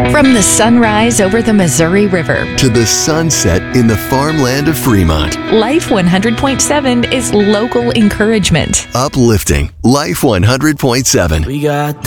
From the sunrise over the Missouri River to the sunset in the farmland of Fremont. Life 100.7 is local encouragement. Uplifting Life 100.7. We got